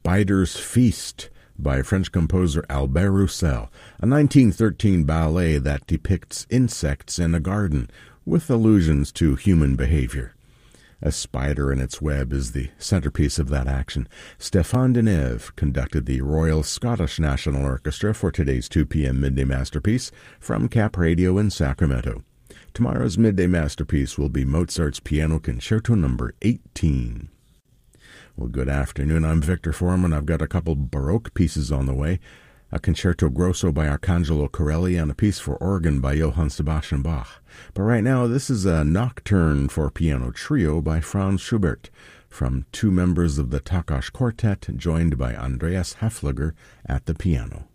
Spider's Feast by French composer Albert Roussel, a 1913 ballet that depicts insects in a garden with allusions to human behavior. A spider in its web is the centerpiece of that action. Stéphane Deneuve conducted the Royal Scottish National Orchestra for today's 2 p.m. Midday Masterpiece from Cap Radio in Sacramento. Tomorrow's Midday Masterpiece will be Mozart's Piano Concerto No. 18. Well, good afternoon. I'm Victor Foreman. I've got a couple Baroque pieces on the way. A Concerto Grosso by Arcangelo Corelli and a piece for organ by Johann Sebastian Bach. But right now, this is a Nocturne for Piano Trio by Franz Schubert, from two members of the Takács Quartet, joined by Andreas Häfliger at the piano.